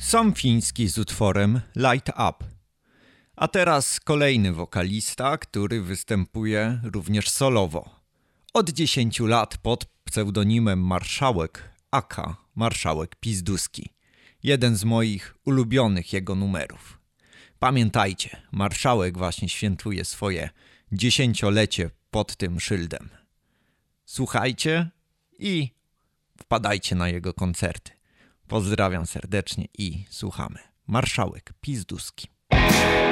Sam Fiński z utworem Light Up. A teraz kolejny wokalista, który występuje również solowo. Od 10 lat pod pseudonimem Marszałek, aka Marszałek Pizduski. Jeden z moich ulubionych jego numerów. Pamiętajcie, Marszałek właśnie świętuje swoje 10-lecie pod tym szyldem. Słuchajcie i wpadajcie na jego koncerty. Pozdrawiam serdecznie i słuchamy. Marszałek Pizduski.